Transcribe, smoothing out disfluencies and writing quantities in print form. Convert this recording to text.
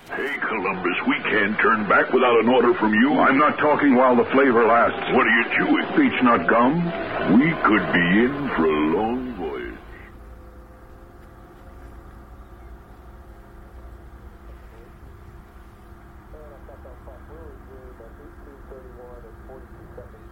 Hey, Columbus, we can't turn back without an order from you. I'm not talking while the flavor lasts. What are you chewing? Beech nut gum. We could be in for a long voyage. And I thought that clock really grew, but 18:31 and 42 seconds.